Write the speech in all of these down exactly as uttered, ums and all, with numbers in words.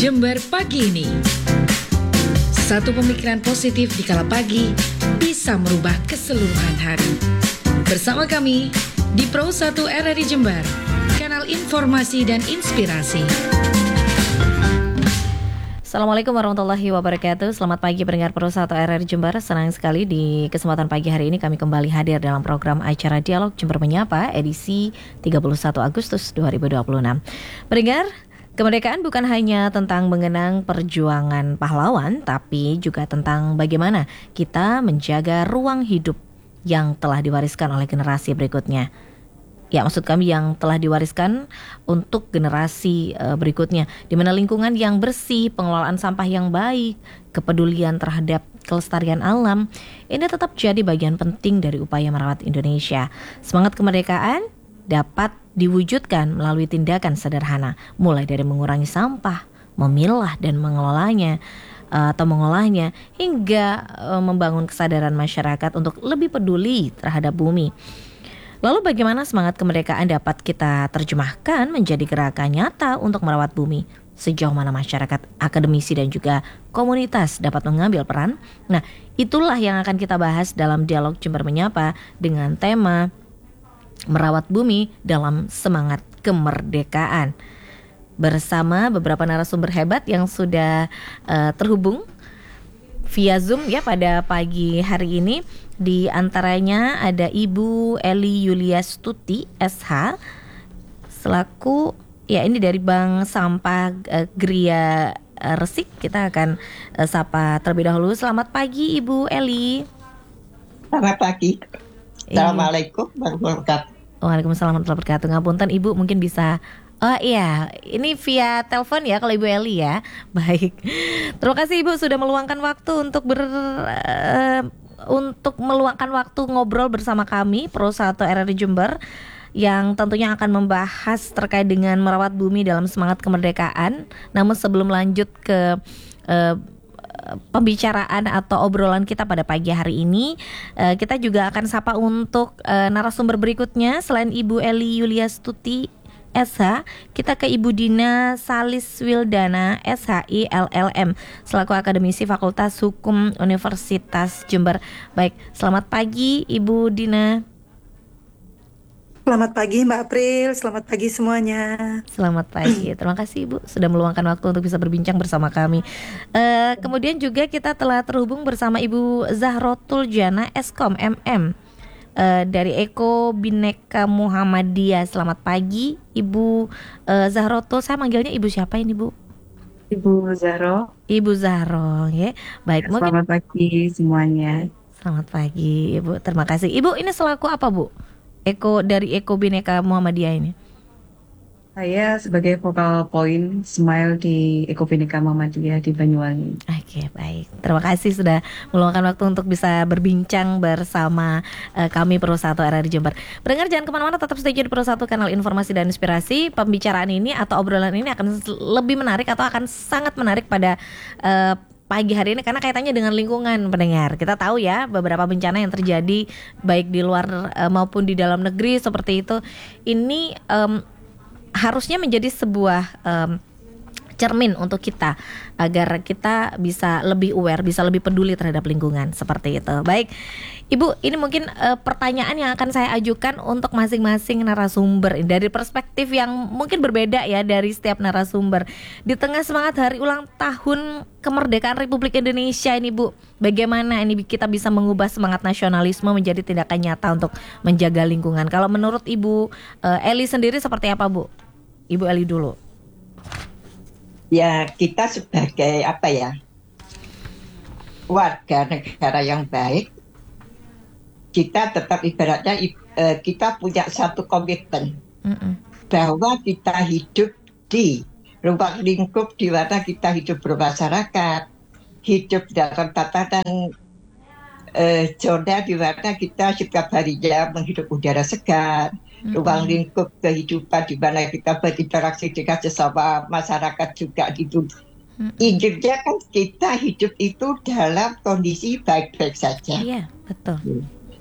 Jember pagi ini. Satu pemikiran positif di kala pagi bisa merubah keseluruhan hari. Bersama kami di Pro satu R R I Jember, kanal informasi dan inspirasi. Assalamualaikum warahmatullahi wabarakatuh. Selamat pagi pendengar Pro satu R R I Jember. Senang sekali di kesempatan pagi hari ini kami kembali hadir dalam program acara Dialog Jember Menyapa edisi tiga puluh satu Agustus dua ribu dua puluh enam. Pendengar, kemerdekaan bukan hanya tentang mengenang perjuangan pahlawan, tapi juga tentang bagaimana kita menjaga ruang hidup yang telah diwariskan oleh generasi berikutnya. Ya, maksud kami yang telah diwariskan untuk generasi uh, berikutnya, di mana lingkungan yang bersih, pengelolaan sampah yang baik, kepedulian terhadap kelestarian alam, ini tetap jadi bagian penting dari upaya merawat Indonesia. Semangat kemerdekaan dapat diwujudkan melalui tindakan sederhana, mulai dari mengurangi sampah, memilah dan mengelolanya atau mengolahnya, hingga uh, membangun kesadaran masyarakat untuk lebih peduli terhadap bumi. Lalu bagaimana semangat kemerdekaan dapat kita terjemahkan menjadi gerakan nyata untuk merawat bumi? Sejauh mana masyarakat, akademisi dan juga komunitas dapat mengambil peran? Nah, itulah yang akan kita bahas dalam Dialog Jember Menyapa dengan tema merawat bumi dalam semangat kemerdekaan. Bersama beberapa narasumber hebat yang sudah uh, terhubung via Zoom ya pada pagi hari ini. Di antaranya ada Ibu Eli Yuliastuti S H selaku ya ini dari Bank Sampah uh, Gria uh, Resik. Kita akan uh, sapa terlebih dahulu. Selamat pagi Ibu Eli. Selamat pagi. Assalamualaikum warahmatullahi wabarakatuh. Waalaikumsalam warahmatullahi wabarakatuh. Ngapunten Ibu, mungkin bisa. Oh iya, ini via telepon ya kalau Ibu Eli ya. Baik. Terima kasih Ibu sudah meluangkan waktu untuk ber uh, untuk meluangkan waktu ngobrol bersama kami Pro satu R R I Jember yang tentunya akan membahas terkait dengan merawat bumi dalam semangat kemerdekaan. Namun sebelum lanjut ke uh, pembicaraan atau obrolan kita pada pagi hari ini, uh, kita juga akan sapa untuk uh, narasumber berikutnya. Selain Ibu Eli Yuliastuti S H, kita ke Ibu Dina Salis Wildana S H I L L M selaku akademisi Fakultas Hukum Universitas Jember. Baik, selamat pagi Ibu Dina. Selamat pagi Mbak April, selamat pagi semuanya. Selamat pagi, terima kasih Ibu sudah meluangkan waktu untuk bisa berbincang bersama kami. uh, Kemudian juga kita telah terhubung bersama Ibu Zahrotul Jana Eskom M M uh, dari Eko Bhinneka Muhammadiyah. Selamat pagi Ibu uh, Zahrotul. Saya manggilnya Ibu siapa ini Bu? Ibu Zahro. Ibu Zahro ya. Baik, ya, selamat mungkin... pagi semuanya. Selamat pagi Ibu, terima kasih. Ibu ini selaku apa Bu? Eko dari Eko Bhinneka Muhammadiyah ini. Saya sebagai vokal point Smile di Eko Bhinneka Muhammadiyah di Banyuwangi. Oke, baik. Terima kasih sudah meluangkan waktu untuk bisa berbincang bersama uh, kami Pro satu R R I Jember. Pendengar jangan kemana-mana, tetap stay di Pro satu kanal informasi dan inspirasi. Pembicaraan ini atau obrolan ini akan lebih menarik atau akan sangat menarik pada uh, pagi hari ini karena kaitannya dengan lingkungan pendengar. Kita tahu ya beberapa bencana yang terjadi baik di luar uh, maupun di dalam negeri seperti itu. Ini um, harusnya menjadi sebuah um, cermin untuk kita agar kita bisa lebih aware, bisa lebih peduli terhadap lingkungan seperti itu. Baik, Ibu, ini mungkin uh, pertanyaan yang akan saya ajukan untuk masing-masing narasumber dari perspektif yang mungkin berbeda ya dari setiap narasumber. Di tengah semangat hari ulang tahun kemerdekaan Republik Indonesia ini Bu, bagaimana ini kita bisa mengubah semangat nasionalisme menjadi tindakan nyata untuk menjaga lingkungan? Kalau menurut Ibu uh, Eli sendiri seperti apa Bu? Ibu Eli dulu. Ya, kita sebagai apa ya, warga negara yang baik, kita tetap ibaratnya uh, kita punya satu komitmen Mm-mm. bahwa kita hidup di ruang lingkup di mana kita hidup bermasyarakat, hidup dalam tatanan uh, zona di mana kita setiap harinya menghirup udara segar, mm-hmm. ruang lingkup kehidupan di mana kita berinteraksi dengan sesama masyarakat juga gitu. Mm-hmm. Intinya kan kita hidup itu dalam kondisi baik-baik saja. Iya, betul.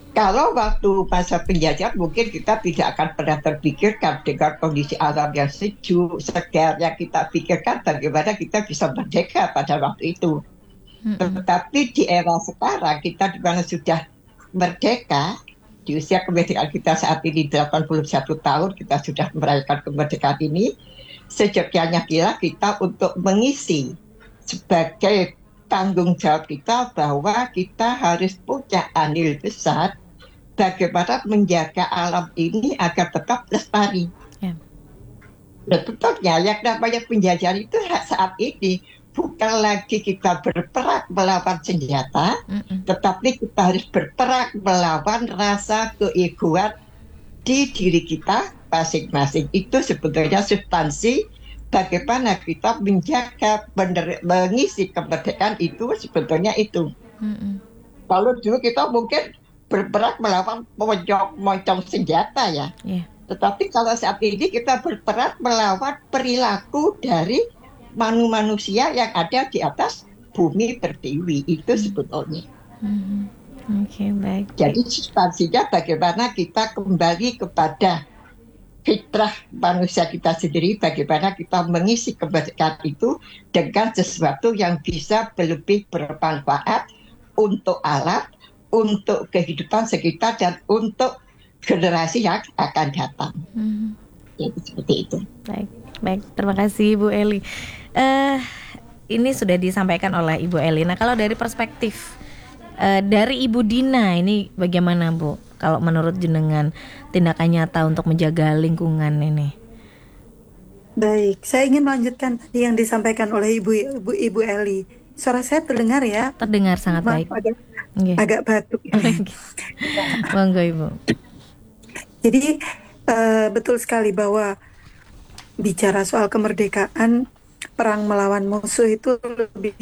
Kalau waktu masa penjajahan mungkin kita tidak akan pernah terpikirkan dengan kondisi alam yang sejuk, segar yang kita pikirkan bagaimana kita bisa merdeka pada waktu itu. Mm-mm. Tetapi di era sekarang kita di mana sudah merdeka, di usia kemerdekaan kita saat ini delapan puluh satu tahun, kita sudah merayakan kemerdekaan ini, sejatinya kira kita untuk mengisi sebagai tanggung jawab kita bahwa kita harus punya andil besar bagaimana menjaga alam ini agar tetap lestari. Ya. Dan tentunya yang namanya penjajahan itu saat ini bukan lagi kita berperang melawan senjata, Mm-mm. tetapi kita harus berperang melawan rasa keegoan di diri kita masing-masing. Itu sebetulnya substansi bagaimana kita menjaga, bener, mengisi kemerdekaan itu sebetulnya itu. Mm-mm. Kalau dulu kita mungkin berperang melawan mocong senjata ya. Yeah. Tetapi kalau saat ini kita berperang melawan perilaku dari manusia yang ada di atas bumi pertiwi. Itu sebetulnya. Mm-hmm. Oke, okay, baik. Jadi substansinya bagaimana kita kembali kepada fitrah manusia kita sendiri, bagaimana kita mengisi kemerdekaan itu dengan sesuatu yang bisa lebih bermanfaat untuk alam, untuk kehidupan sekitar, dan untuk generasi yang akan datang. Hmm. Jadi seperti itu. Baik, baik. Terima kasih Ibu Eli. Uh, ini sudah disampaikan oleh Ibu Eli. Nah, kalau dari perspektif uh, dari Ibu Dina ini bagaimana, Bu? Kalau menurut jenengan tindakan nyata untuk menjaga lingkungan ini. Baik, saya ingin melanjutkan tadi yang disampaikan oleh Ibu Ibu, Ibu Eli. Suara saya terdengar ya? Terdengar sangat Maaf, baik. Agak, Okay. agak batuk. Ya. Monggo Ibu. Jadi uh, betul sekali bahwa bicara soal kemerdekaan, perang melawan musuh itu lebih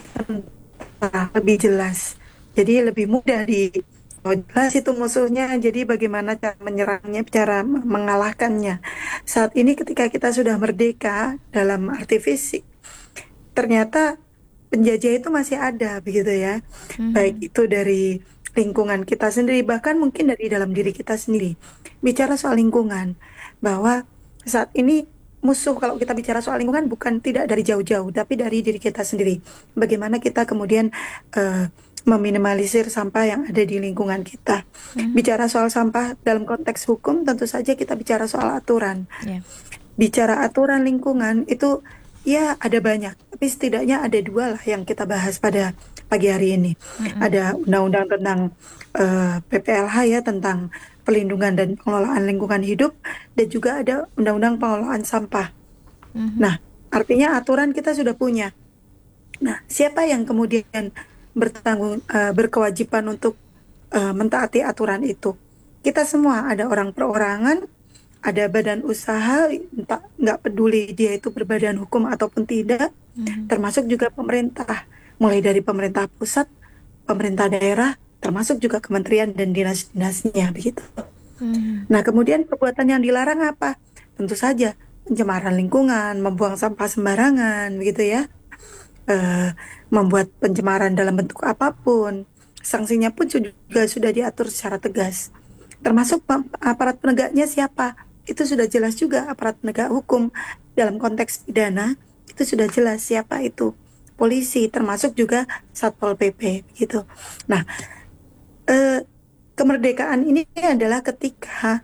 lebih jelas. Jadi lebih mudah di Oh, jelas itu musuhnya, jadi bagaimana cara menyerangnya, cara mengalahkannya. Saat ini ketika kita sudah merdeka dalam arti fisik, ternyata penjajah itu masih ada, begitu ya. Hmm. Baik itu dari lingkungan kita sendiri, bahkan mungkin dari dalam diri kita sendiri. Bicara soal lingkungan, bahwa saat ini musuh kalau kita bicara soal lingkungan bukan tidak dari jauh-jauh, tapi dari diri kita sendiri. Bagaimana kita kemudian uh, meminimalisir sampah yang ada di lingkungan kita. Hmm. Bicara soal sampah dalam konteks hukum, tentu saja kita bicara soal aturan. Yeah. Bicara aturan lingkungan itu ya ada banyak, tapi setidaknya ada dua lah yang kita bahas pada pagi hari ini. Hmm. Ada undang-undang tentang uh, P P L H ya, tentang perlindungan dan pengelolaan lingkungan hidup, dan juga ada undang-undang pengelolaan sampah. Hmm. Nah, artinya aturan kita sudah punya. Nah, siapa yang kemudian bertanggung uh, berkewajiban untuk uh, mentaati aturan itu? Kita semua, ada orang perorangan, ada badan usaha, entah nggak peduli dia itu berbadan hukum ataupun tidak, mm-hmm. termasuk juga pemerintah, mulai dari pemerintah pusat, pemerintah daerah, termasuk juga kementerian dan dinas-dinasnya begitu. Mm-hmm. Nah, kemudian perbuatan yang dilarang apa? Tentu saja pencemaran lingkungan, membuang sampah sembarangan, begitu ya. Uh, membuat pencemaran dalam bentuk apapun, sanksinya pun juga sudah diatur secara tegas. Termasuk aparat penegaknya siapa? Itu sudah jelas juga, aparat penegak hukum dalam konteks pidana itu sudah jelas siapa itu. Polisi, termasuk juga Satpol P P gitu. Nah, uh, kemerdekaan ini adalah ketika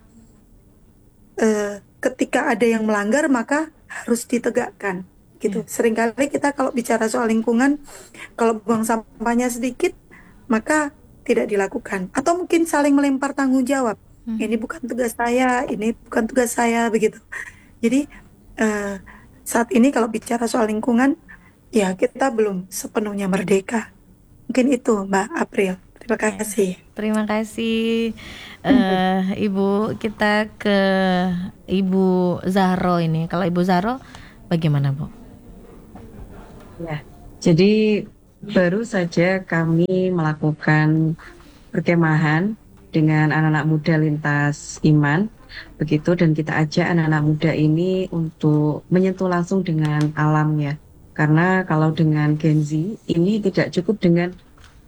uh, ketika ada yang melanggar maka harus ditegakkan. Gitu. Hmm. Seringkali kita kalau bicara soal lingkungan, kalau buang sampahnya sedikit, maka tidak dilakukan. Atau mungkin saling melempar tanggung jawab. Hmm. Ini bukan tugas saya, ini bukan tugas saya, begitu. Jadi uh, saat ini kalau bicara soal lingkungan, ya kita belum sepenuhnya merdeka. Mungkin itu, Mbak April. Terima kasih. Terima kasih uh, Ibu. Kita ke Ibu Zahro ini. Kalau Ibu Zahro, bagaimana Bu? Ya, jadi baru saja kami melakukan perkemahan dengan anak-anak muda lintas iman, begitu, dan kita ajak anak-anak muda ini untuk menyentuh langsung dengan alam ya. Karena kalau dengan Gen Z ini tidak cukup dengan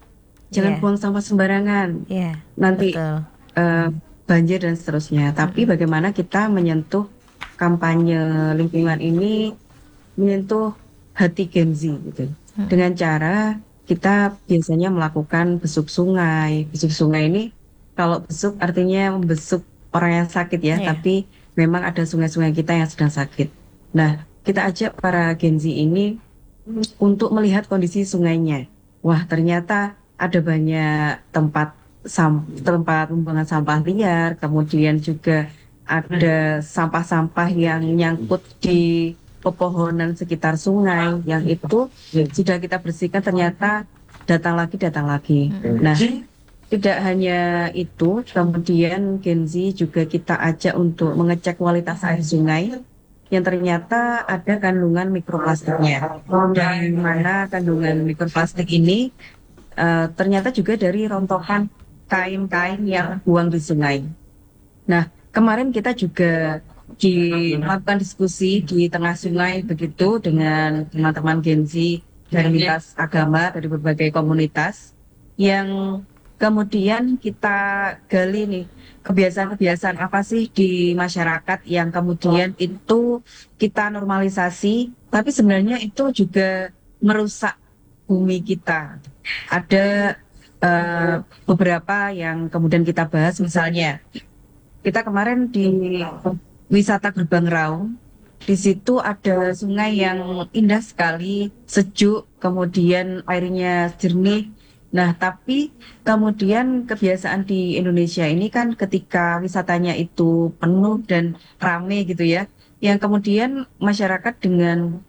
jangan Yeah. buang sampah sembarangan, Yeah, nanti betul. uh, banjir dan seterusnya. Tapi Mm-mm. bagaimana kita menyentuh kampanye lingkungan ini, menyentuh hati Gen Z gitu. Mm-mm. Dengan cara kita biasanya melakukan besuk sungai. Besuk sungai ini kalau besuk artinya membesuk orang yang sakit ya, Iya. tapi memang ada sungai-sungai kita yang sedang sakit. Nah, kita ajak para Gen Z ini untuk melihat kondisi sungainya. Wah, ternyata ada banyak tempat sam- tempat pembuangan sampah liar, kemudian juga ada sampah-sampah yang nyangkut di pepohonan sekitar sungai, yang itu sudah kita bersihkan ternyata datang lagi datang lagi. Mm-mm. Nah, tidak hanya itu, kemudian Gen Z juga kita ajak untuk mengecek kualitas air sungai yang ternyata ada kandungan mikroplastiknya. Dari mana kandungan mikroplastik ini uh, ternyata juga dari rontokan kain-kain yang buang di sungai. Nah, kemarin kita juga di, melakukan diskusi di tengah sungai begitu dengan teman-teman Gen Z dari lintas agama dari berbagai komunitas yang kemudian kita gali nih kebiasaan-kebiasaan apa sih di masyarakat yang kemudian itu kita normalisasi, tapi sebenarnya itu juga merusak bumi kita. Ada uh, beberapa yang kemudian kita bahas, misalnya kita kemarin di wisata Gerbang Raung, di situ ada sungai yang indah sekali, sejuk, kemudian airnya jernih. Nah, tapi kemudian kebiasaan di Indonesia ini kan ketika wisatanya itu penuh dan rame gitu ya, yang kemudian masyarakat dengan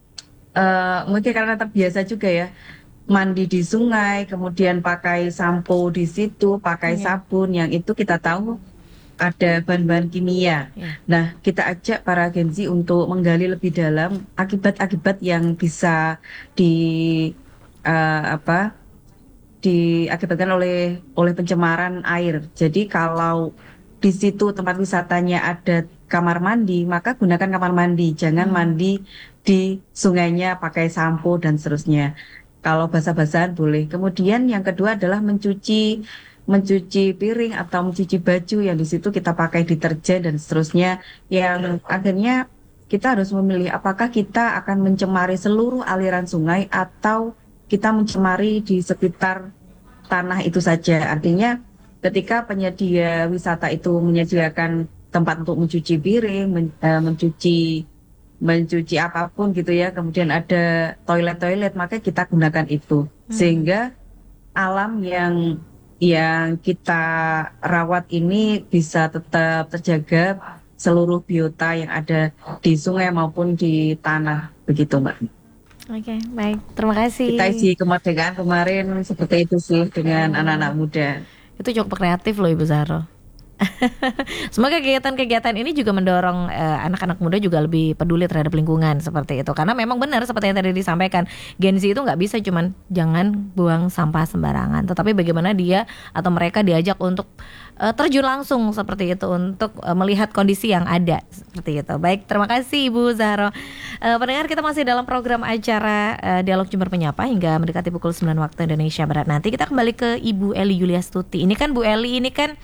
uh, mungkin karena terbiasa juga ya, mandi di sungai, kemudian pakai sampo di situ, pakai Iya. sabun, yang itu kita tahu ada bahan-bahan kimia. Iya. Nah, kita ajak para Gen Z untuk menggali lebih dalam akibat-akibat yang bisa di uh, apa diakibatkan oleh oleh pencemaran air. Jadi kalau di situ tempat wisatanya ada kamar mandi, maka gunakan kamar mandi, jangan Hmm. mandi di sungainya pakai sampo dan seterusnya. Kalau basah-basahan boleh. Kemudian yang kedua adalah mencuci mencuci piring atau mencuci baju, yang di situ kita pakai deterjen dan seterusnya, yang akhirnya kita harus memilih apakah kita akan mencemari seluruh aliran sungai atau kita mencemari di sekitar tanah itu saja. Artinya ketika penyedia wisata itu menyediakan tempat untuk mencuci piring, men- eh, mencuci mencuci apapun gitu ya, kemudian ada toilet-toilet, maka kita gunakan itu. Hmm. Sehingga alam yang yang kita rawat ini bisa tetap terjaga, seluruh biota yang ada di sungai maupun di tanah, begitu Mbak. Oke, baik. Terima kasih. Kita isi kemerdekaan kemarin seperti itu sih dengan anak-anak muda. Itu cukup kreatif loh Ibu Zahro. Semoga kegiatan-kegiatan ini juga mendorong eh, anak-anak muda juga lebih peduli terhadap lingkungan seperti itu. Karena memang benar seperti yang tadi disampaikan, Gen Z itu nggak bisa cuman jangan buang sampah sembarangan, tetapi bagaimana dia atau mereka diajak untuk eh, terjun langsung seperti itu untuk eh, melihat kondisi yang ada seperti itu. Baik, terima kasih Ibu Zahro. Eh, pendengar, kita masih dalam program acara eh, Dialog Jember Menyapa hingga mendekati pukul sembilan waktu Indonesia Barat. Nanti kita kembali ke Ibu Eli Yuliastuti. Ini kan Bu Eli ini kan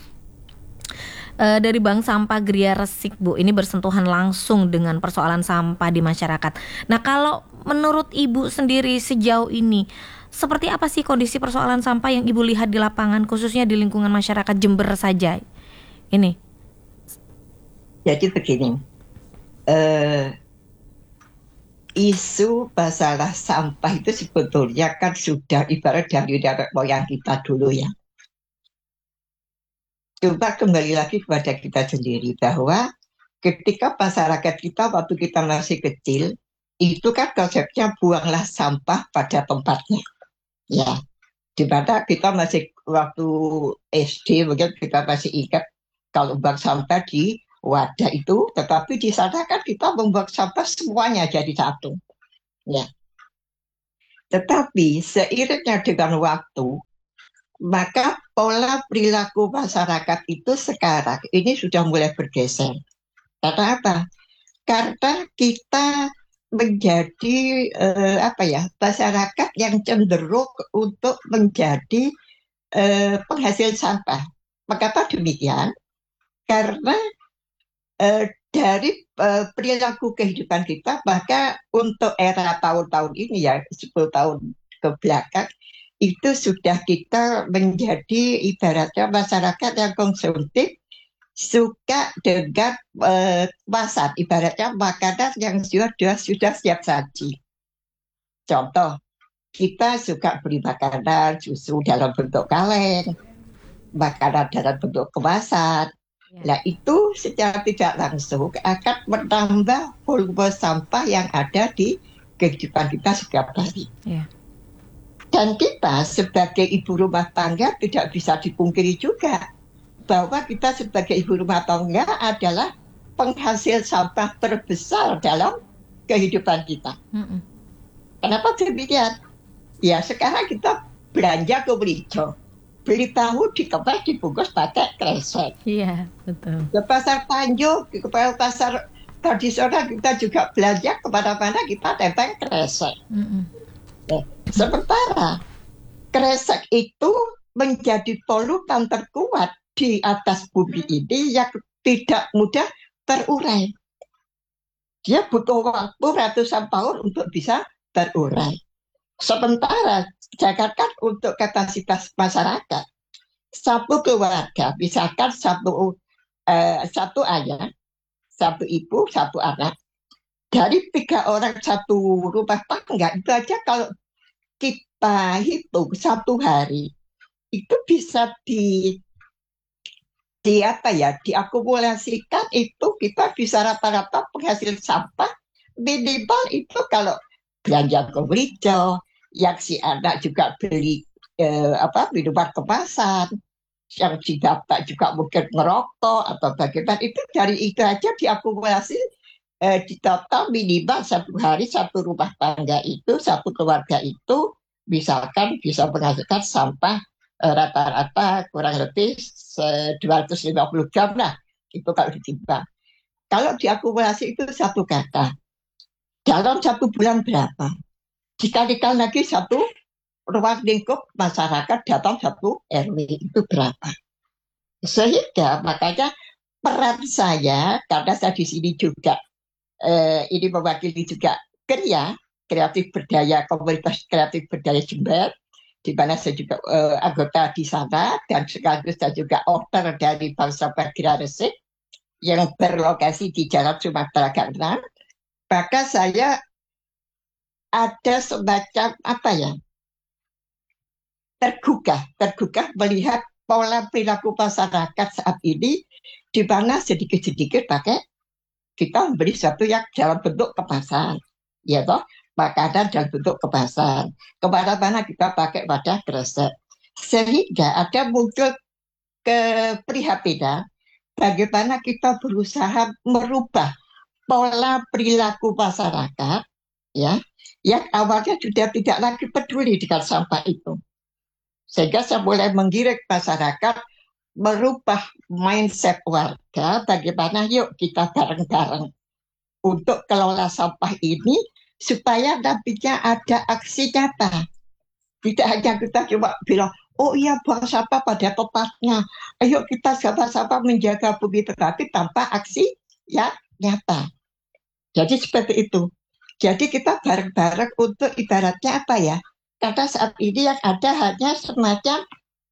Uh, dari Bank Sampah Gria Resik, Bu, ini bersentuhan langsung dengan persoalan sampah di masyarakat. Nah, kalau menurut Ibu sendiri sejauh ini, seperti apa sih kondisi persoalan sampah yang Ibu lihat di lapangan, khususnya di lingkungan masyarakat Jember saja? Ini. Jadi begini, uh, isu masalah sampah itu sebetulnya kan sudah ibarat dari nenek moyang kita dulu ya. Coba kembali lagi kepada kita sendiri, bahwa ketika masyarakat kita waktu kita masih kecil, itu kan konsepnya buanglah sampah pada tempatnya. Ya, di mana kita masih waktu S D mungkin kita masih ingat kalau buang sampah di wadah itu, tetapi di sana kan kita membuang sampah semuanya jadi satu. Ya. Tetapi seiringnya dengan waktu, maka pola perilaku masyarakat itu sekarang ini sudah mulai bergeser. Karena apa? Karena kita menjadi eh, apa ya, masyarakat yang cenderung untuk menjadi eh, penghasil sampah. Mengapa demikian? Karena eh, dari eh, perilaku kehidupan kita, bahkan untuk era tahun-tahun ini ya, sepuluh tahun ke belakang, itu sudah kita menjadi ibaratnya masyarakat yang konsumtif, suka dengan eh, kemasan, ibaratnya makanan yang sudah sudah siap saji. Contoh, kita suka beli makanan susu dalam bentuk kaleng, makanan dalam bentuk kemasan. Nah, itu secara tidak langsung akan menambah volume sampah yang ada di kehidupan kita setiap hari. Yeah. Dan kita sebagai ibu rumah tangga tidak bisa dipungkiri juga bahwa kita sebagai ibu rumah tangga adalah penghasil sampah terbesar dalam kehidupan kita. Mm-mm. Kenapa demikian? Ya, sekarang kita belanja ke Belijo. Beli tahu dikemas dibungkus pakai kresek. Iya, betul. Ke pasar Tanjung, ke pasar tradisional kita juga belanja kemana-mana kita tempel kresek. Mm-mm. Nah, sementara kresek itu menjadi polutan terkuat di atas bumi ini yang tidak mudah terurai. Dia butuh waktu ratusan tahun untuk bisa terurai. Sementara Jakarta untuk kapasitas masyarakat, satu keluarga, misalkan satu eh, satu ayah, satu ibu, satu anak, dari tiga orang satu rumah tangga itu aja kalau kita hitung satu hari itu bisa di di apa ya diakumulasikan, itu kita bisa rata-rata penghasil sampah minimal itu kalau belanja ke Belijo, yang si anak juga beli eh, apa minuman kemasan, yang si bapak juga mungkin ngerokok atau bagaimana, itu dari itu aja diakumulasi eh, di total minimal satu hari satu rumah tangga itu, satu keluarga itu misalkan bisa menghasilkan sampah eh, rata-rata kurang lebih dua ratus lima puluh gram lah, itu kalau ditimbang. Kalau diakumulasi itu satu kata. Dalam satu bulan berapa? Dikalikan lagi satu ruang lingkup masyarakat dalam satu R W itu berapa? Sehingga makanya peran saya, karena saya di sini juga eh, ini mewakili juga Kria, Kreatif Berdaya, Komunitas Kreatif Berdaya Jember, di mana saya juga eh, anggota di sana dan sekaligus saya juga owner dari Bank Sampah Gera Resik yang berlokasi di Jalan Sumatera Selatan. Maka saya ada semacam apa ya tergugah, tergugah melihat pola perilaku masyarakat saat ini, di mana sedikit-sedikit pakai kita membeli sesuatu yang dalam bentuk kemasan, ya toh, makanan dalam bentuk kemasan. Kemana-mana kita pakai wadah kresek, sehingga ada muncul keprihatinan bagaimana kita berusaha merubah pola perilaku masyarakat, ya, yang awalnya sudah tidak lagi peduli dengan sampah itu. Sehingga saya mulai menggiring masyarakat merubah mindset warga, bagaimana yuk kita bareng-bareng untuk kelola sampah ini supaya nantinya ada aksi nyata. Tidak hanya kita cuma bilang, oh iya buang sampah pada tempatnya, ayo kita sama-sama menjaga bumi, tetapi tanpa aksi ya nyata. Jadi seperti itu. Jadi kita bareng-bareng untuk ibaratnya apa ya? Karena saat ini yang ada hanya semacam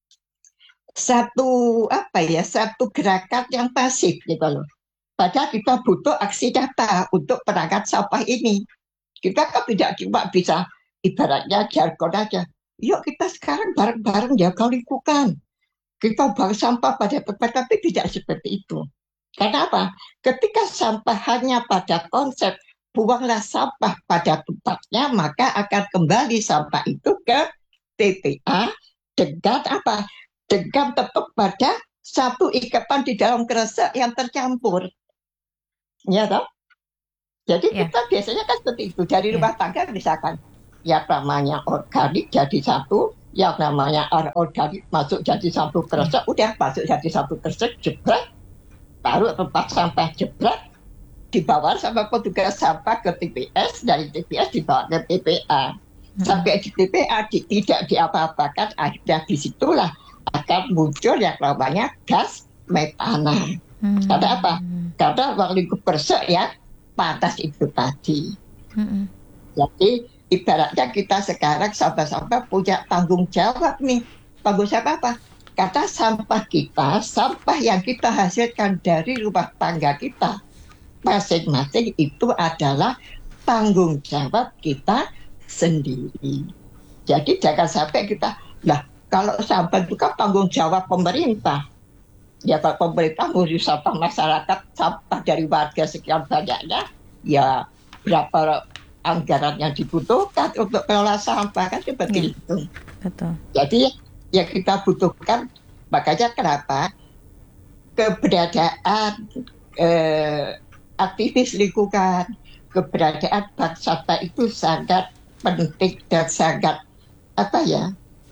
satu apa ya, satu gerakan yang pasif gitu loh. Padahal kita butuh aksi nyata untuk perangkat sampah ini. Kita kan tidak cuma bisa ibaratnya jargon aja. Yuk kita sekarang bareng-bareng jaga lingkungan. Kita buang sampah pada tempat, tapi tidak seperti itu. Karena apa? Ketika sampah hanya pada konsep buanglah sampah pada tempatnya, maka akan kembali sampah itu ke T P A dengan apa? Dengan tetap pada satu ikatan di dalam kresek yang tercampur. Ya toh? Jadi ya. Kita biasanya kan seperti itu. Dari rumah ya. Tangga misalkan, yang namanya organik jadi satu, yang namanya organik masuk jadi satu kresek, ya. Udah masuk jadi satu kresek, jebret, taruh tempat sampah, jebret, dibawa sama petugas sampah ke T P S, dari T P S dibawa ke T P A. Hmm. Sampai di T P A di, tidak diapa-apakan, akhirnya disitulah akan muncul yang namanya gas metana. Hmm. Karena apa? Karena ruang lingkup bersih ya panas itu tadi. Hmm. Jadi ibaratnya kita sekarang sama-sama punya tanggung jawab nih. Tanggung jawab apa? Karena sampah kita, sampah yang kita hasilkan dari rumah tangga kita masing-masing itu adalah tanggung jawab kita sendiri. Jadi jangan sampai kita, lah kalau sampah itu kan tanggung jawab pemerintah. Ya kalau pemerintah ngurus sampah masyarakat, sampah dari warga sekian banyaknya, ya berapa anggaran yang dibutuhkan untuk kelola sampah kan seperti ya, itu. Betul. Jadi yang kita butuhkan, makanya kenapa keberadaan eh, aktivis lingkungan, keberadaan bank sampah itu sangat penting dan sangat apa ya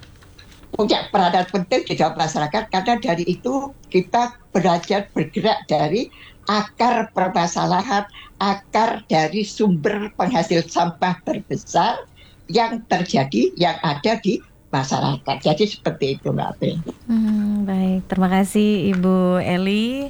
punya peranan penting di dalam masyarakat, karena dari itu kita belajar bergerak dari akar permasalahan, akar dari sumber penghasil sampah terbesar yang terjadi, yang ada di masyarakat. Jadi seperti itu Mbak April. Hmm, baik, terima kasih Ibu Eli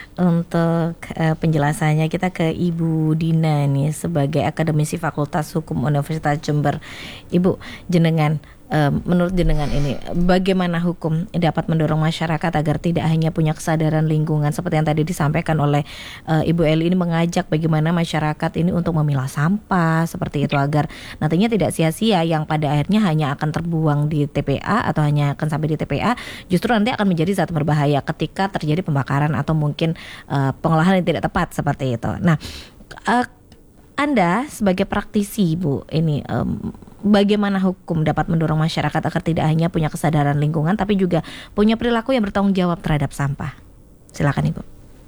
untuk uh, penjelasannya. Kita ke Ibu Dina nih sebagai akademisi Fakultas Hukum Universitas Jember. Ibu, jenengan uh, menurut jenengan ini bagaimana hukum dapat mendorong masyarakat agar tidak hanya punya kesadaran lingkungan seperti yang tadi disampaikan oleh uh, Ibu Eli ini, mengajak bagaimana masyarakat ini untuk memilah sampah seperti itu agar nantinya tidak sia-sia yang pada akhirnya hanya akan terbuang di T P A atau hanya akan sampai di T P A, justru nanti akan menjadi zat berbahaya ketika terjadi pembakaran atau mungkin Uh, pengolahan yang tidak tepat seperti itu. Nah, uh, Anda sebagai praktisi, Bu, ini um, bagaimana hukum dapat mendorong masyarakat agar tidak hanya punya kesadaran lingkungan, tapi juga punya perilaku yang bertanggung jawab terhadap sampah? Silakan, Ibu.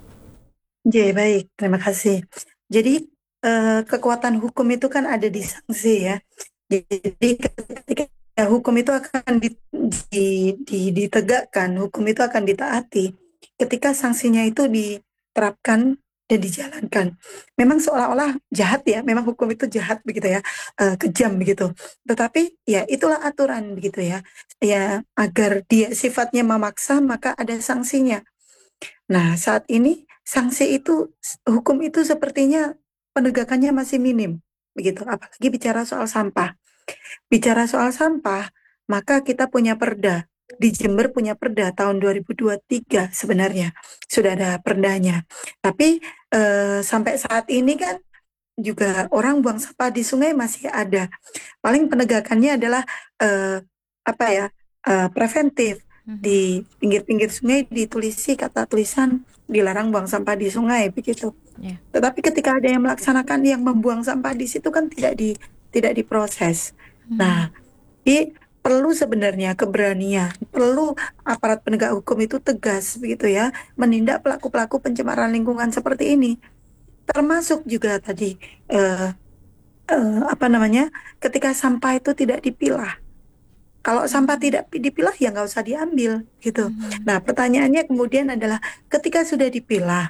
Ya, baik, terima kasih. Jadi uh, kekuatan hukum itu kan ada di sanksi ya. Jadi ketika hukum itu akan di, di, di, ditegakkan, hukum itu akan ditaati ketika sanksinya itu diterapkan dan dijalankan. Memang seolah-olah jahat ya, memang hukum itu jahat begitu ya, uh, kejam begitu. Tetapi ya itulah aturan begitu ya. Ya agar dia sifatnya memaksa maka ada sanksinya. Nah saat ini sanksi itu, hukum itu sepertinya penegakannya masih minim begitu. Apalagi bicara soal sampah. Bicara soal sampah, maka kita punya perda. Di Jember punya perda tahun dua ribu dua puluh tiga sebenarnya sudah ada perdanya. Tapi eh, sampai saat ini kan juga orang buang sampah di sungai masih ada. Paling penegakannya adalah eh, apa ya eh, preventif. Di pinggir-pinggir sungai ditulisi kata tulisan dilarang buang sampah di sungai begitu. Yeah. Tetapi ketika ada yang melaksanakan, yang membuang sampah di situ kan tidak di tidak diproses. Hmm. Nah, di perlu sebenarnya keberanian, perlu aparat penegak hukum itu tegas begitu ya, menindak pelaku-pelaku pencemaran lingkungan seperti ini. Termasuk juga tadi eh, eh, apa namanya, ketika sampah itu tidak dipilah. Kalau sampah tidak dipilah ya nggak usah diambil gitu. Hmm. Nah pertanyaannya kemudian adalah ketika sudah dipilah,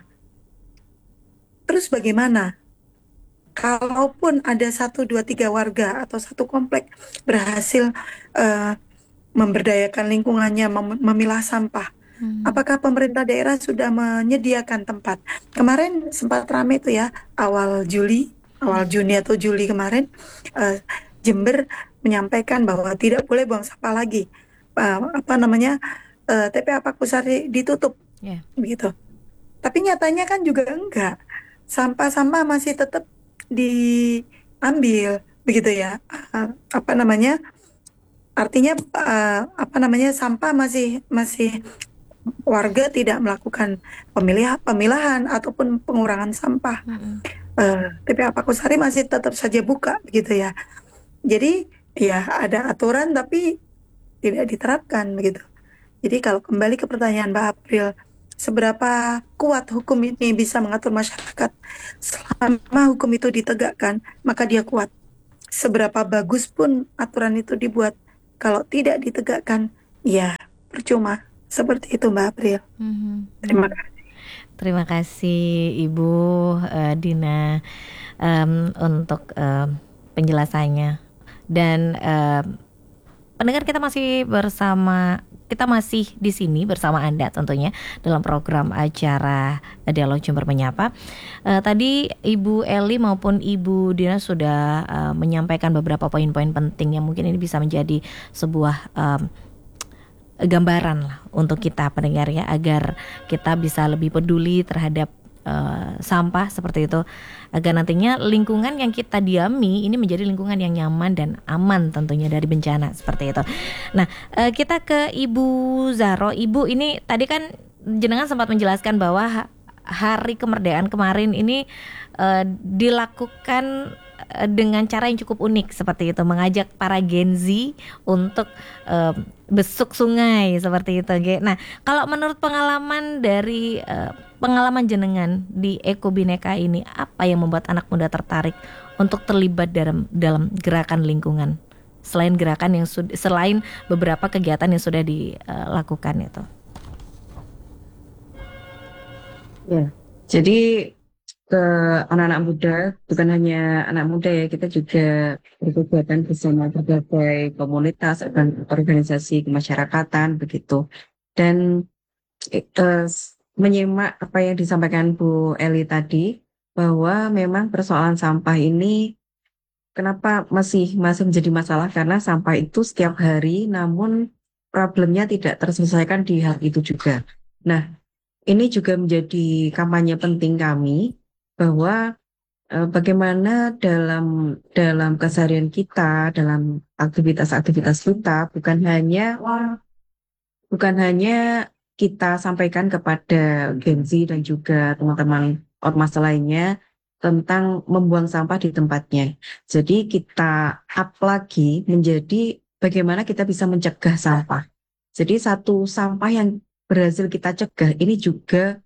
terus bagaimana? Kalaupun ada satu, dua, tiga warga atau satu komplek berhasil uh, memberdayakan lingkungannya, mem- memilah sampah, hmm. apakah pemerintah daerah sudah menyediakan tempat? Kemarin sempat ramai itu ya, awal Juli, awal Juni atau Juli kemarin, uh, Jember menyampaikan bahwa tidak boleh buang sampah lagi, uh, apa namanya uh, T P A Pakusari ditutup, yeah. begitu. Tapi nyatanya kan juga enggak, sampah-sampah masih tetap diambil begitu ya, uh, apa namanya artinya uh, apa namanya sampah masih masih warga tidak melakukan pemilihan pemilahan ataupun pengurangan sampah. Mm-hmm. uh, T P A Pakusari masih tetap saja buka begitu ya. Jadi ya ada aturan tapi tidak diterapkan begitu. Jadi kalau kembali ke pertanyaan Mbak April, seberapa kuat hukum ini bisa mengatur masyarakat? Selama hukum itu ditegakkan, maka dia kuat. Seberapa bagus pun aturan itu dibuat, kalau tidak ditegakkan, ya percuma. Seperti itu Mbak April. Mm-hmm. Terima kasih. Terima kasih Ibu uh, Dina um, untuk uh, penjelasannya. Dan uh, pendengar, kita masih bersama kita masih di sini bersama Anda tentunya dalam program acara Dialog Jember Menyapa. Uh, tadi Ibu Eli maupun Ibu Dina sudah uh, menyampaikan beberapa poin-poin penting yang mungkin ini bisa menjadi sebuah um, gambaran lah untuk kita pendengar ya, agar kita bisa lebih peduli terhadap uh, sampah seperti itu, agar nantinya lingkungan yang kita diami ini menjadi lingkungan yang nyaman dan aman tentunya dari bencana seperti itu. Nah, uh, kita ke Ibu Zaro. Ibu, ini tadi kan jenengan sempat menjelaskan bahwa hari kemerdekaan kemarin ini uh, dilakukan dengan cara yang cukup unik seperti itu, mengajak para Gen Z untuk uh, besuk sungai seperti itu. Nah, kalau menurut pengalaman dari uh, pengalaman jenengan di Eko Bhinneka ini, apa yang membuat anak muda tertarik untuk terlibat dalam dalam gerakan lingkungan selain gerakan yang sud- selain beberapa kegiatan yang sudah dilakukan itu? Ya, jadi ke anak-anak muda, bukan hanya anak muda ya, kita juga berkegiatan bersama berbagai komunitas dan organisasi kemasyarakatan begitu. Dan eh, menyimak apa yang disampaikan Bu Eli tadi, bahwa memang persoalan sampah ini kenapa masih masih menjadi masalah, karena sampah itu setiap hari, namun problemnya tidak terselesaikan di hari itu juga. Nah, ini juga menjadi kampanye penting kami, bahwa eh, bagaimana dalam dalam keseharian kita, dalam aktivitas-aktivitas kita, bukan hanya bukan hanya kita sampaikan kepada Gen Z dan juga teman-teman ormas lainnya tentang membuang sampah di tempatnya. Jadi kita up lagi menjadi bagaimana kita bisa mencegah sampah. Jadi satu sampah yang berhasil kita cegah ini juga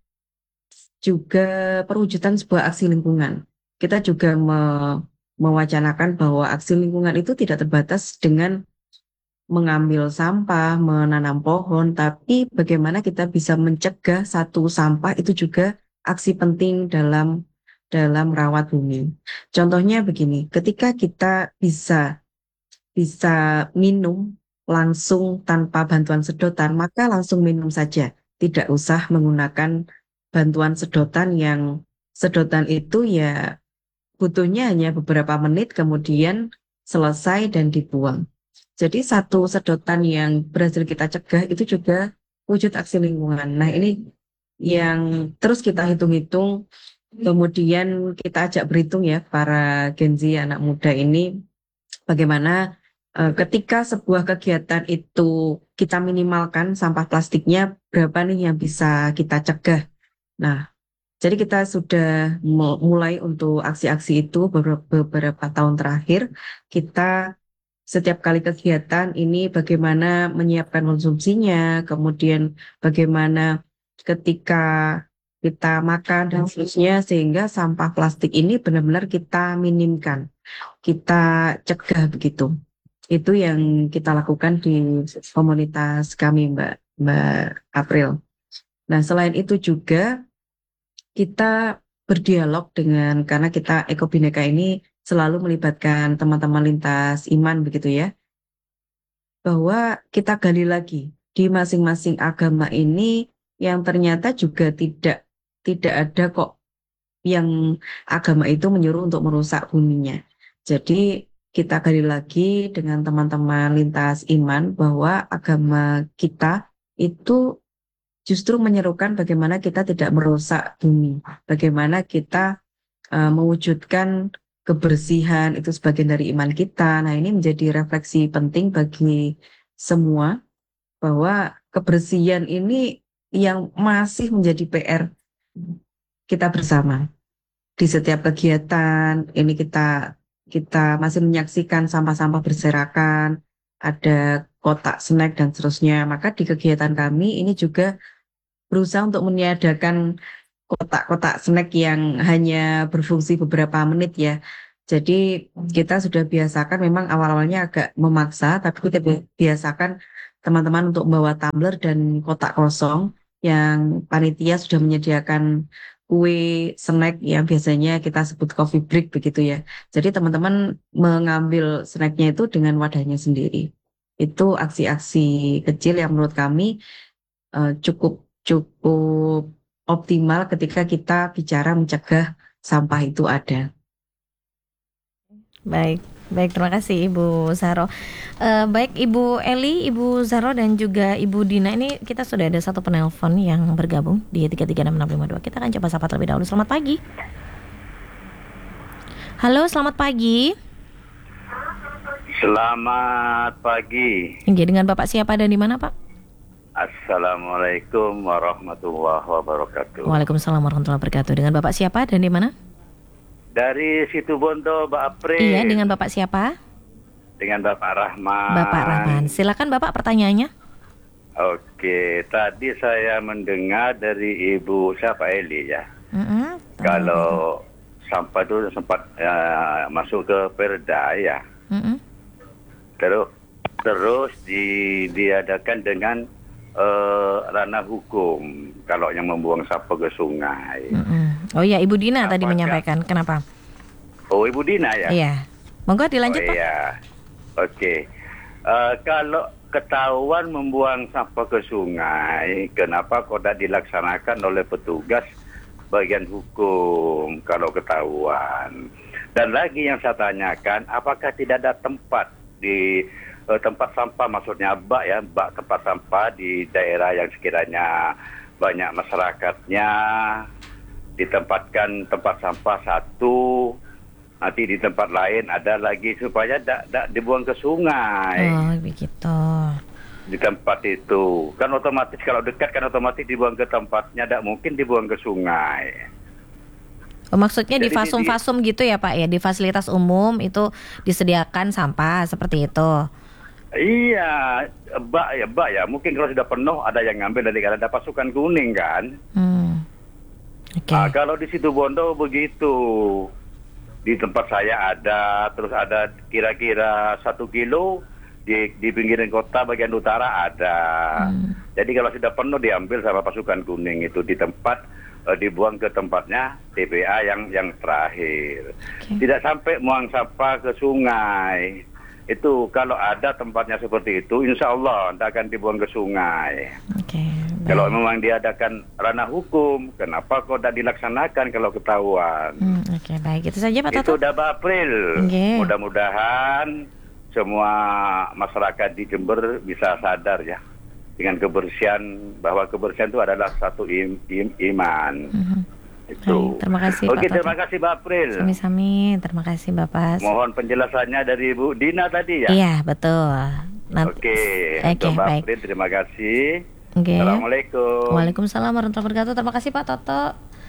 juga perwujudan sebuah aksi lingkungan. Kita juga me- mewacanakan bahwa aksi lingkungan itu tidak terbatas dengan mengambil sampah, menanam pohon, tapi bagaimana kita bisa mencegah satu sampah itu juga aksi penting dalam dalam rawat bumi. Contohnya begini, ketika kita bisa bisa minum langsung tanpa bantuan sedotan, maka langsung minum saja. Tidak usah menggunakan bantuan sedotan yang sedotan itu ya butuhnya hanya beberapa menit kemudian selesai dan dibuang. Jadi satu sedotan yang berhasil kita cegah itu juga wujud aksi lingkungan. Nah, ini yang terus kita hitung-hitung, kemudian kita ajak berhitung ya para Gen Z anak muda ini, bagaimana eh, ketika sebuah kegiatan itu kita minimalkan sampah plastiknya, berapa nih yang bisa kita cegah. Nah, jadi kita sudah mulai untuk aksi-aksi itu beberapa, beberapa tahun terakhir. Kita setiap kali kegiatan ini bagaimana menyiapkan konsumsinya, kemudian bagaimana ketika kita makan dan seterusnya, sehingga sampah plastik ini benar-benar kita minimkan, kita cegah begitu. Itu yang kita lakukan di komunitas kami, Mbak, Mbak April. Nah, selain itu juga kita berdialog dengan, karena kita Eko Bhinneka ini selalu melibatkan teman-teman lintas iman begitu ya, bahwa kita gali lagi di masing-masing agama ini yang ternyata juga tidak tidak ada kok yang agama itu menyuruh untuk merusak buminya. Jadi kita gali lagi dengan teman-teman lintas iman bahwa agama kita itu justru menyerukan bagaimana kita tidak merusak bumi, bagaimana kita uh, mewujudkan kebersihan itu sebagian dari iman kita. Nah, ini menjadi refleksi penting bagi semua bahwa kebersihan ini yang masih menjadi P R kita bersama. Di setiap kegiatan ini kita kita masih menyaksikan sampah-sampah berserakan, ada kotak snack dan seterusnya. Maka di kegiatan kami ini juga berusaha untuk meniadakan kotak-kotak snack yang hanya berfungsi beberapa menit ya. Jadi kita sudah biasakan, memang awal-awalnya agak memaksa, tapi kita biasakan teman-teman untuk membawa tumbler dan kotak kosong yang panitia sudah menyediakan kue snack yang biasanya kita sebut coffee break begitu ya. Jadi teman-teman mengambil snacknya itu dengan wadahnya sendiri. Itu aksi-aksi kecil yang menurut kami uh, cukup cukup optimal ketika kita bicara mencegah sampah itu ada. Baik, baik, terima kasih Ibu Zahro. Uh, baik Ibu Eli, Ibu Zahro dan juga Ibu Dina, ini kita sudah ada satu penelpon yang bergabung di tiga tiga enam enam lima dua. Kita akan coba sapa terlebih dahulu. Selamat pagi. Halo, selamat pagi. Selamat pagi. Oke, dengan Bapak siapa dan di mana, Pak? Assalamualaikum warahmatullahi wabarakatuh. Waalaikumsalam warahmatullahi wabarakatuh. Dengan Bapak siapa dan di mana? Dari Situbondo, Mbak April. Iya, dengan Bapak siapa? Dengan Bapak Rahman. Bapak Rahman. Silakan Bapak pertanyaannya. Oke, tadi saya mendengar dari Ibu siapa Eli ya. Mm-hmm. Kalau sampah itu sempat uh, masuk ke Perda ya. Mm-hmm. Terus terus di, diadakan dengan uh, ranah hukum kalau yang membuang sampah ke sungai. Mm-hmm. Oh iya, Ibu Dina Apakah, tadi menyampaikan. Kenapa? Oh, Ibu Dina ya? Iya. Monggo dilanjut, oh, Pak. Iya. Oke. Okay. Uh, kalau ketahuan membuang sampah ke sungai, kenapa kok tidak dilaksanakan oleh petugas bagian hukum kalau ketahuan? Dan lagi yang saya tanyakan, apakah tidak ada tempat di uh, tempat sampah, maksudnya bak ya, bak tempat sampah di daerah yang sekiranya banyak masyarakatnya, ditempatkan tempat sampah satu, nanti di tempat lain ada lagi supaya tidak dibuang ke sungai. Oh begitu. Di tempat itu kan otomatis kalau dekat kan otomatis dibuang ke tempatnya, tidak mungkin dibuang ke sungai. Oh, maksudnya Jadi di fasum-fasum gitu ya Pak ya, di fasilitas umum itu disediakan sampah seperti itu. Iya, bak ya bak ya. Mungkin kalau sudah penuh ada yang ngambil dari ada pasukan kuning kan. Hmm. Oke. Okay. Nah, kalau di Situbondo begitu. Di tempat saya ada, terus ada kira-kira satu kilo di di pinggiran kota bagian utara ada. Hmm. Jadi kalau sudah penuh diambil sama pasukan kuning itu di tempat uh, dibuang ke tempatnya T P A yang yang terakhir. Okay. Tidak sampai buang sampah ke sungai. Itu kalau ada tempatnya seperti itu, insya Allah tidak akan dibuang ke sungai. Okay, kalau memang diadakan ranah hukum, kenapa kok tidak dilaksanakan kalau ketahuan? Hmm, Oke, okay, baik. Itu saja Pak Toto. Itu udah April. Okay. Mudah-mudahan semua masyarakat di Jember bisa sadar ya dengan kebersihan, bahwa kebersihan itu adalah satu im, im, iman. Mm-hmm. Itu. Baik, terima kasih Oke, Pak terima kasih Mbak April. Sami-sami, terima kasih Bapak. Mohon penjelasannya dari Ibu Dina tadi ya. Iya, betul. Nanti, Oke, Oke, Mbak baik. April, terima kasih. Oke. Assalamualaikum. Waalaikumsalam warahmatullahi wabarakatuh. Terima kasih Pak Toto.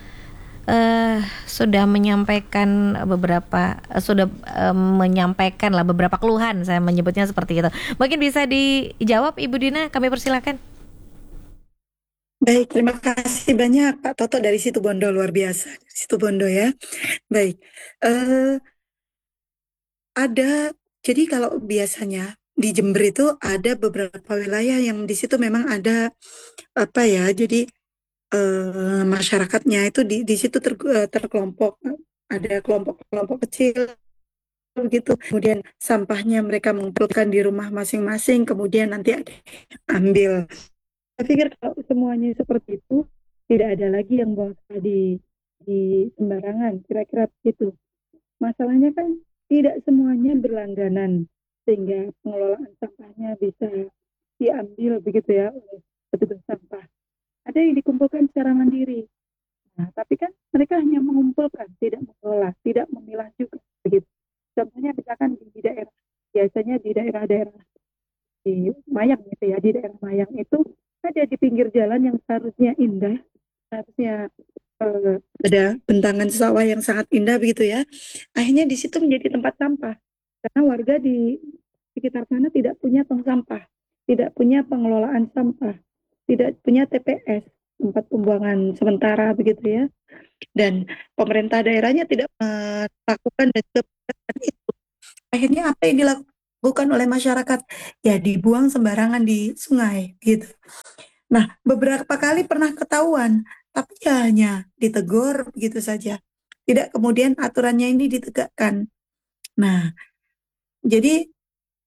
Uh, sudah menyampaikan beberapa uh, sudah uh, menyampaikan lah beberapa keluhan, saya menyebutnya seperti itu. Mungkin bisa dijawab Ibu Dina, kami persilakan. Baik, terima kasih banyak Pak Toto dari Situbondo, luar biasa. Situbondo ya. Baik, uh, ada, jadi kalau biasanya di Jember itu ada beberapa wilayah yang di situ memang ada apa ya, jadi uh, masyarakatnya itu di di situ ter, uh, terkelompok, ada kelompok-kelompok kecil begitu. Kemudian sampahnya mereka mengumpulkan di rumah masing-masing, kemudian nanti ada yang ambil. Saya pikir kalau semuanya seperti itu, tidak ada lagi yang buang sampah di di sembarangan, kira-kira begitu. Masalahnya kan tidak semuanya berlangganan, sehingga pengelolaan sampahnya bisa diambil begitu ya oleh petugas sampah. Ada yang dikumpulkan secara mandiri. Nah, tapi kan mereka hanya mengumpulkan, tidak mengelola, tidak memilah juga begitu. Contohnya misalkan di daerah, biasanya di daerah-daerah di Mayang gitu ya, di daerah Mayang itu ada di pinggir jalan yang seharusnya indah, seharusnya uh, ada bentangan sawah yang sangat indah begitu ya. Akhirnya di situ menjadi tempat sampah karena warga di sekitar sana tidak punya tong sampah, tidak punya pengelolaan sampah, tidak punya T P S, tempat pembuangan sementara begitu ya. Dan pemerintah daerahnya tidak melakukan dan juga itu. Akhirnya apa yang dilakukan bukan oleh masyarakat, ya dibuang sembarangan di sungai gitu. Nah, beberapa kali pernah ketahuan, tapi ya hanya ditegur begitu saja. Tidak kemudian aturannya ini ditegakkan. Nah, jadi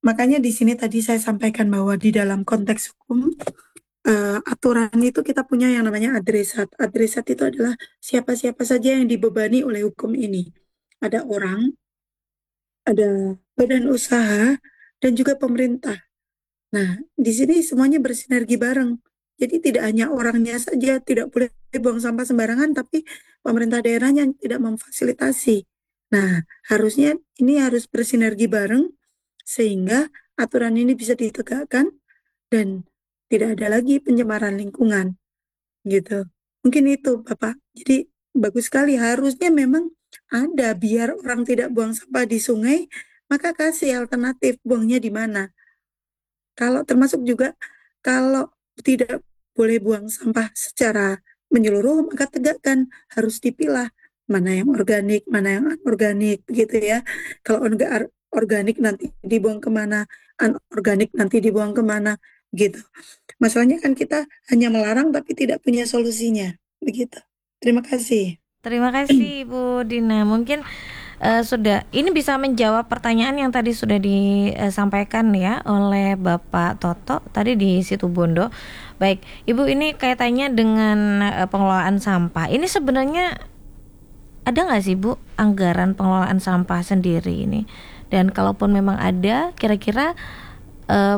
makanya di sini tadi saya sampaikan bahwa di dalam konteks hukum, uh, aturan itu kita punya yang namanya adresat. Adresat itu adalah siapa-siapa saja yang dibebani oleh hukum ini. Ada orang, ada badan usaha, dan juga pemerintah. Nah, di sini semuanya bersinergi bareng. Jadi tidak hanya orangnya saja tidak boleh buang sampah sembarangan, tapi pemerintah daerahnya tidak memfasilitasi. Nah, harusnya ini harus bersinergi bareng sehingga aturan ini bisa ditegakkan dan tidak ada lagi pencemaran lingkungan gitu. Mungkin itu Bapak. Jadi bagus sekali, harusnya memang ada biar orang tidak buang sampah di sungai, maka kasih alternatif buangnya di mana. Kalau termasuk juga kalau tidak boleh buang sampah secara menyeluruh, maka tegakkan, harus dipilah mana yang organik, mana yang anorganik begitu ya. Kalau enggak organik nanti dibuang kemana, anorganik nanti dibuang kemana gitu. Masalahnya kan kita hanya melarang tapi tidak punya solusinya begitu. Terima kasih. Terima kasih Bu Dina. Mungkin uh, sudah ini bisa menjawab pertanyaan yang tadi sudah disampaikan ya oleh Bapak Toto tadi di Situbondo. Baik, Ibu, ini kaitannya dengan uh, pengelolaan sampah. Ini sebenarnya ada nggak sih Bu anggaran pengelolaan sampah sendiri ini? Dan kalaupun memang ada, kira-kira uh,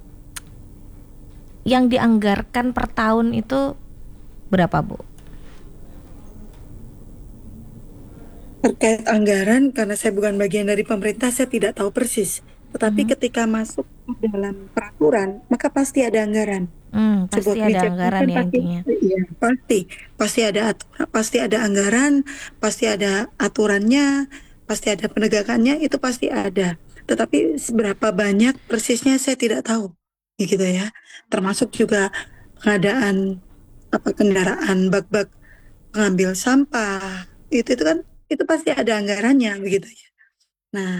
yang dianggarkan per tahun itu berapa Bu? Terkait anggaran, karena saya bukan bagian dari pemerintah, saya tidak tahu persis. Tetapi hmm. ketika masuk dalam peraturan, maka pasti ada anggaran. Hmm, pasti Sebuah ada anggaran ya pasti, intinya. Iya, pasti, pasti ada aturan, pasti ada anggaran, pasti ada aturannya, pasti ada penegakannya, itu pasti ada. Tetapi seberapa banyak persisnya saya tidak tahu, gitu ya. Termasuk juga pengadaan apa kendaraan bak-bak pengambil sampah, itu itu kan itu pasti ada anggarannya begitu ya. Nah,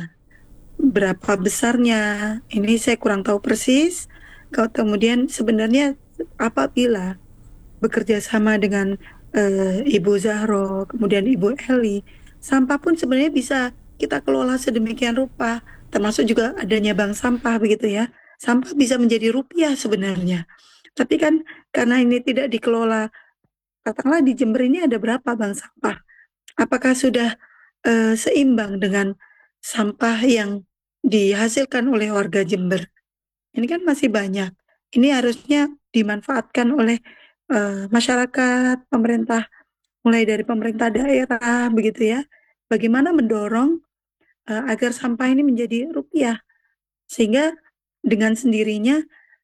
berapa besarnya ini saya kurang tahu persis. Kalau kemudian sebenarnya apabila bekerja sama dengan uh, Ibu Zahro, kemudian Ibu Eli, sampah pun sebenarnya bisa kita kelola sedemikian rupa, termasuk juga adanya bank sampah begitu ya. Sampah bisa menjadi rupiah sebenarnya. Tapi kan karena ini tidak dikelola, katakanlah di Jember ini ada berapa bank sampah? Apakah sudah uh, seimbang dengan sampah yang dihasilkan oleh warga Jember? Ini kan masih banyak. Ini harusnya dimanfaatkan oleh uh, masyarakat, pemerintah, mulai dari pemerintah daerah, begitu ya. Bagaimana mendorong uh, agar sampah ini menjadi rupiah, sehingga dengan sendirinya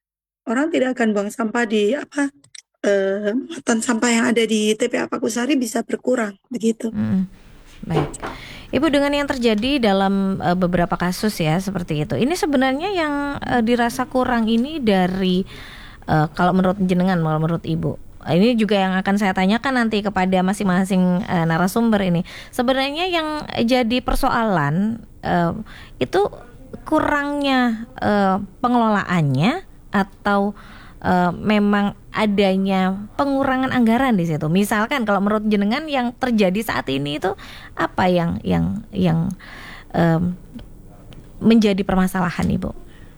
orang tidak akan buang sampah di apa uh, muatan sampah yang ada di T P A Pakusari bisa berkurang, begitu. Hmm, baik. Ibu, dengan yang terjadi dalam uh, beberapa kasus ya seperti itu, ini sebenarnya yang uh, dirasa kurang ini dari uh, kalau menurut jenengan, kalau menurut Ibu, ini juga yang akan saya tanyakan nanti kepada masing-masing uh, narasumber ini. Sebenarnya yang jadi persoalan uh, itu kurangnya uh, pengelolaannya atau uh, memang adanya pengurangan anggaran di situ. Misalkan kalau menurut jenengan yang terjadi saat ini itu apa yang yang yang um, menjadi permasalahan, Ibu?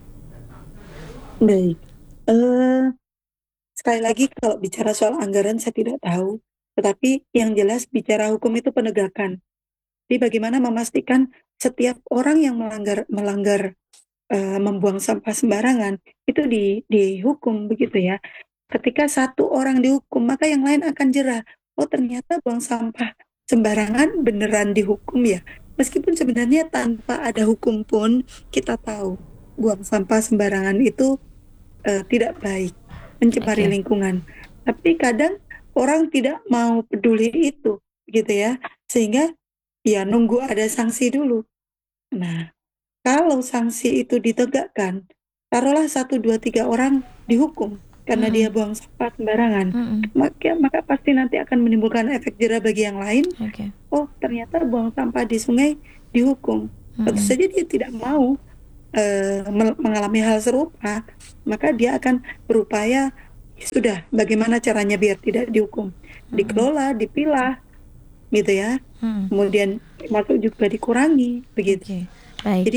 Baik. Uh, sekali lagi kalau bicara soal anggaran saya tidak tahu. Tetapi yang jelas bicara hukum itu penegakan. Jadi bagaimana memastikan setiap orang yang melanggar melanggar uh, membuang sampah sembarangan itu di dihukum begitu ya. Ketika satu orang dihukum, maka yang lain akan jerah. Oh, ternyata buang sampah sembarangan beneran dihukum ya. Meskipun sebenarnya tanpa ada hukum pun kita tahu buang sampah sembarangan itu uh, tidak baik, mencemari okay. lingkungan. Tapi kadang orang tidak mau peduli itu, gitu ya. Sehingga ya nunggu ada sanksi dulu. Nah, kalau sanksi itu ditegakkan, taruhlah satu, dua, tiga orang dihukum karena mm-hmm. dia buang sampah sembarangan, mm-hmm. maka maka pasti nanti akan menimbulkan efek jerah bagi yang lain. Okay. Oh, ternyata buang sampah di sungai dihukum. Mm-hmm. Tentu saja dia tidak mau uh, mengalami hal serupa, maka dia akan berupaya sudah bagaimana caranya biar tidak dihukum, mm-hmm. dikelola, dipilah, gitu ya. Mm-hmm. Kemudian masuk juga dikurangi, begitu. Okay. Baik. Jadi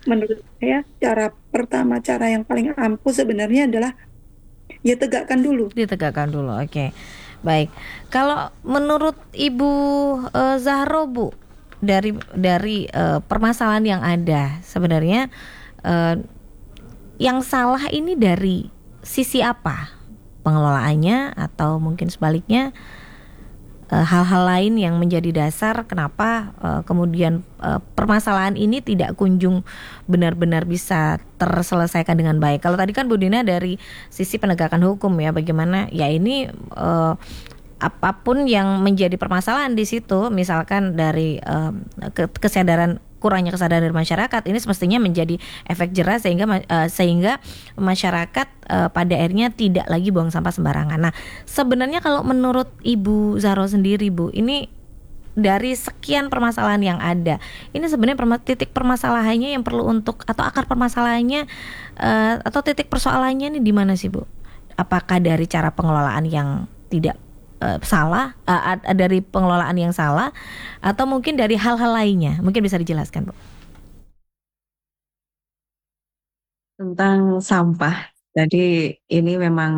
menurut saya cara pertama, cara yang paling ampuh sebenarnya adalah ya tegakkan dulu. Ditegakkan dulu, oke. Okay. Baik, kalau menurut Ibu uh, Zahro, Bu, dari dari uh, permasalahan yang ada sebenarnya uh, yang salah ini dari sisi apa? Pengelolaannya atau mungkin sebaliknya uh, hal-hal lain yang menjadi dasar kenapa uh, kemudian uh, permasalahan ini tidak kunjung benar-benar bisa terselesaikan dengan baik. Kalau tadi kan Bu Dina dari sisi penegakan hukum ya, bagaimana ya ini uh, apapun yang menjadi permasalahan di situ, misalkan dari uh, ke- kesadaran kurangnya kesadaran dari masyarakat, ini semestinya menjadi efek jerah sehingga uh, sehingga masyarakat uh, pada akhirnya tidak lagi buang sampah sembarangan. Nah, sebenarnya kalau menurut Ibu Zahro sendiri, Bu, ini dari sekian permasalahan yang ada, ini sebenarnya perma- titik permasalahannya yang perlu untuk atau akar permasalahannya uh, atau titik persoalannya ini di mana sih, Bu? Apakah dari cara pengelolaan yang tidak uh, salah, uh, dari pengelolaan yang salah, atau mungkin dari hal-hal lainnya? Mungkin bisa dijelaskan, Bu. Tentang sampah, jadi ini memang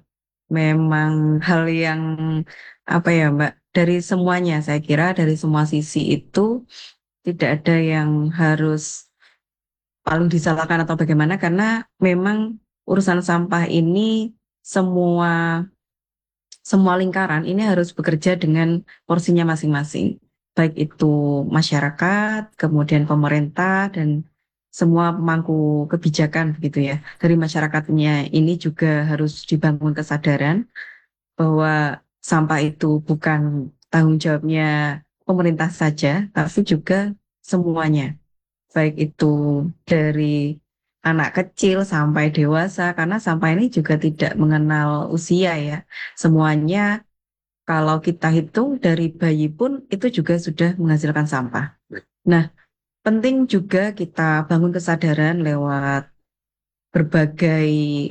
memang hal yang apa ya Mbak, dari semuanya saya kira dari semua sisi itu tidak ada yang harus paling disalahkan atau bagaimana, karena memang urusan sampah ini semua semua lingkaran ini harus bekerja dengan porsinya masing-masing, baik itu masyarakat, kemudian pemerintah, dan semua pemangku kebijakan begitu ya. Dari masyarakatnya ini juga harus dibangun kesadaran bahwa sampah itu bukan tanggung jawabnya pemerintah saja, tapi juga semuanya. Baik itu dari anak kecil sampai dewasa, karena sampah ini juga tidak mengenal usia ya. Semuanya kalau kita hitung dari bayi pun itu juga sudah menghasilkan sampah. Nah, penting juga kita bangun kesadaran lewat berbagai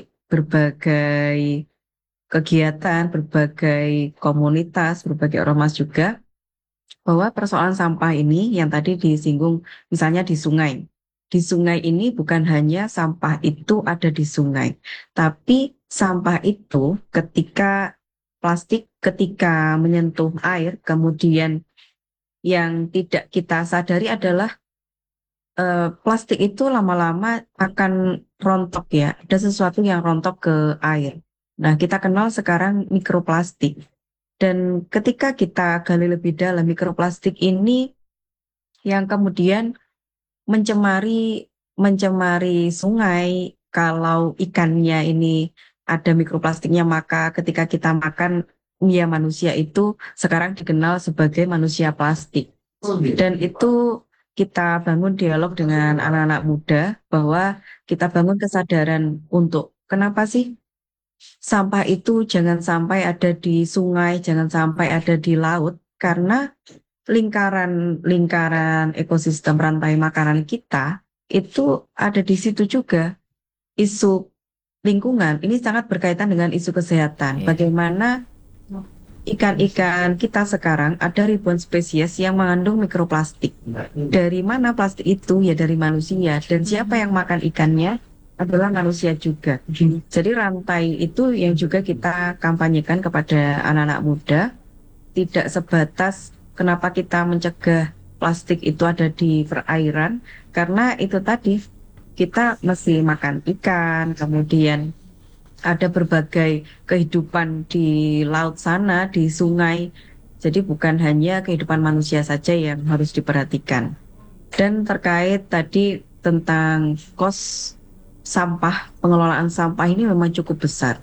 berbagai kegiatan, berbagai komunitas, berbagai ormas juga, bahwa persoalan sampah ini yang tadi disinggung misalnya di sungai. Di sungai ini bukan hanya sampah itu ada di sungai, tapi sampah itu ketika plastik ketika menyentuh air, kemudian yang tidak kita sadari adalah eh, plastik itu lama-lama akan rontok ya. Ada sesuatu yang rontok ke air. Nah, kita kenal sekarang mikroplastik. Dan ketika kita gali lebih dalam, mikroplastik ini yang kemudian mencemari mencemari sungai. Kalau ikannya ini ada mikroplastiknya, maka ketika kita makan, ya manusia itu sekarang dikenal sebagai manusia plastik. Dan itu kita bangun dialog dengan anak-anak muda bahwa kita bangun kesadaran untuk kenapa sih sampah itu jangan sampai ada di sungai, jangan sampai ada di laut, karena lingkaran lingkaran ekosistem rantai makanan kita itu ada di situ juga. Isu lingkungan ini sangat berkaitan dengan isu kesehatan. Yeah. Bagaimana ikan-ikan kita sekarang ada ribuan spesies yang mengandung mikroplastik. Dari mana plastik itu? Ya dari manusia. Dan siapa yang makan ikannya? Adalah manusia juga. Jadi rantai itu yang juga kita kampanyekan kepada anak-anak muda, tidak sebatas kenapa kita mencegah plastik itu ada di perairan, karena itu tadi kita mesti makan ikan, kemudian ada berbagai kehidupan di laut sana, di sungai. Jadi bukan hanya kehidupan manusia saja yang harus diperhatikan. Dan terkait tadi tentang kos sampah, pengelolaan sampah ini memang cukup besar.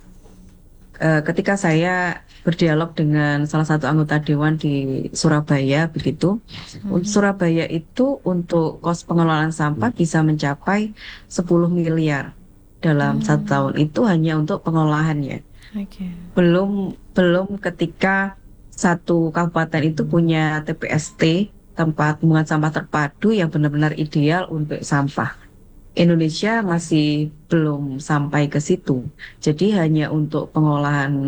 E, ketika saya berdialog dengan salah satu anggota dewan di Surabaya, begitu, hmm. Surabaya itu untuk kos pengelolaan sampah bisa mencapai sepuluh miliar dalam hmm. satu tahun, itu hanya untuk pengolahannya. Okay. Belum belum ketika satu kabupaten itu punya T P S T, tempat pembuangan sampah terpadu yang benar-benar ideal untuk sampah. Indonesia masih belum sampai ke situ. Jadi hanya untuk pengolahan